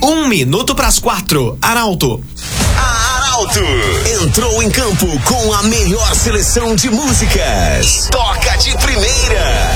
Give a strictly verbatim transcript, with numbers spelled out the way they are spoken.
Um minuto pras quatro. Arauto. A Arauto entrou em campo com a melhor seleção de músicas. Toca de primeira.